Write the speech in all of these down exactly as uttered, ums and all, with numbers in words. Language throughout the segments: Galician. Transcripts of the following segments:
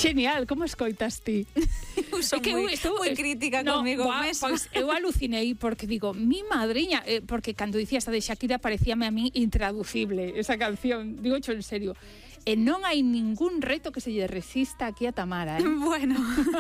Genial, como escoitas ti? Eu son É que eu moi, estou- moi crítica No, comigo buah, mesma. Pois eu alucinei porque digo, mi madriña, eh, porque cando dicía esta de Shakira parecíame a mí intraducible esa canción, digo en serio. E non hai ningún reto que se lle resista aquí a Tamara, eh? Bueno,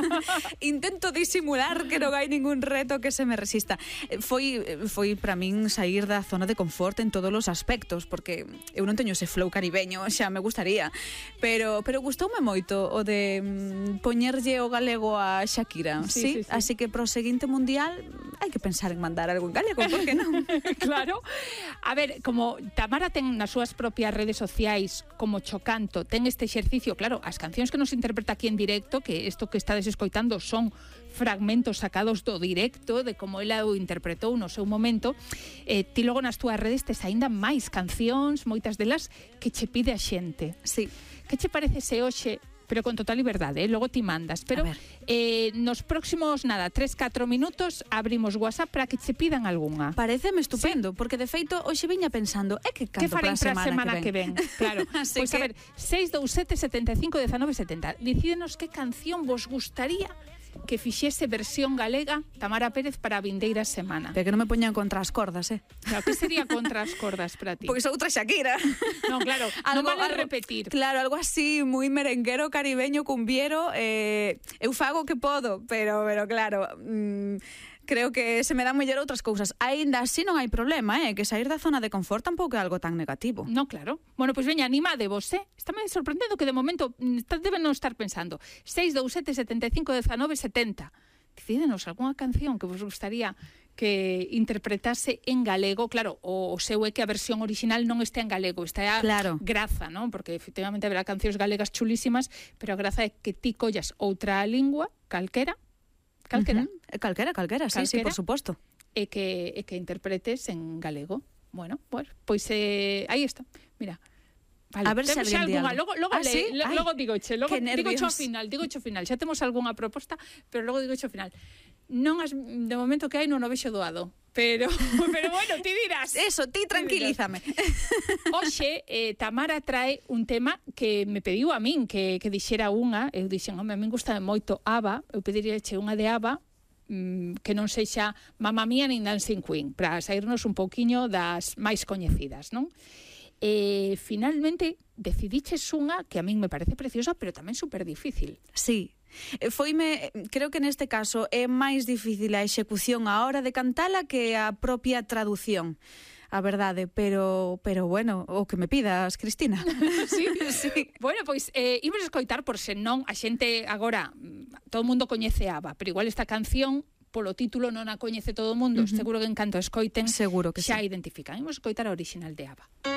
intento disimular que non hai ningún reto que se me resista. Eh, Foi foi para min sair da zona de confort en todos os aspectos, porque eu non teño ese flow caribeño, xa me gustaría, pero pero gustoume moito o de mm, poñerlle o galego a Shakira, Sí, sí, sí, sí. Así que pro seguinte mundial hai que pensar en mandar algo en galego, por que non? Claro. A ver, como Tamara ten nas súas propias redes sociais como Chocanto, ten este exercicio, claro, as cancións que nos interpreta aquí en directo, que isto que estades escoitando son fragmentos sacados do directo, de como ela o interpretou no seu momento, eh, ti logo nas túas redes tes aínda máis cancións, moitas delas que che pide a xente. Sí. Que che parece se hoxe, pero con total liberdade, eh? Logo ti mandas, pero A ver. eh, nos próximos, nada, tres catro minutos abrimos WhatsApp para que che pidan algunha. Pareceme estupendo, porque de feito hoxe viña pensando, é que Que canto farei para para a semana que ven? Claro. Así Pois que- a ver, seis dous sete sete cinco uno nove sete cero. Dicídenos que canción vos gustaría que fixese versión galega Tamara Pérez para a vindeira semana. Pero que non me poñan contra as cordas, eh? Claro, que sería contra as cordas para ti? Pois outra Shakira. Non, claro, non vale repetir. Claro, algo así, moi merenguero, caribeño, cumbiero. Eh, eu fago o que podo, pero, pero claro, mm, creo que se me dan mellor outras cousas. Aínda así non hai problema, eh? Que sair da zona de confort tampouco é algo tan negativo. No, claro. Bueno, pois pues veña, animadevos, eh? Estáme sorprendendo que de momento mm, está- deben non estar pensando. seis dous sete sete cinco uno nove sete cero. Decídenos algunha canción que vos gustaría que interpretase en galego. Claro, o, o seu é que a versión original non este en galego, está a Claro. graza, non? Porque efectivamente haberá cancións galegas chulísimas, pero a graza é que ti collas outra lingua, calquera, calquera, Uh-huh. Calquera, calquera, sí, sí, Calquera. por suposto. e que e que interpretes en galego. Bueno, pues, pois eh, aí está. Mira. Vale, A ver se temos xa alguén di algunha, algo. logo, logo, Ah, le, sí? lo- Ai, logo digo che, logo que digo cho ao nervios. final, digo cho ao final. Xa temos algunha proposta, pero logo digo cho ao final. Non as, de momento que hai non o vexo doado, pero pero bueno, ti dirás. Eso, ti tranquilízame. Hoxe, eh, Tamara trae un tema que me pediu a min que, que dixera unha. Eu dixen, home, a min gusta moito ABBA. Eu pediríache unha de ABBA mm, que non sexa Mamma Mía nin Dancing Queen, para sairnos un pouquiño das máis coñecidas, non? E finalmente decidiches unha que a min me parece preciosa, pero tamén super difícil. Sí. Eh, Foime, creo que neste caso é máis difícil a execución a hora de cantala que a propia traducción. A verdade, pero pero bueno, o que me pidas, Cristina. Sí, sí. Bueno, pois eh, imos escoitar, por se non a xente agora, mm, todo o mundo coñece ABBA, pero igual esta canción polo título non a coñece todo o mundo, Uh-huh. seguro que en canto a escoiten Seguro que xa sí. identifican. Imos escoitar a original de ABBA.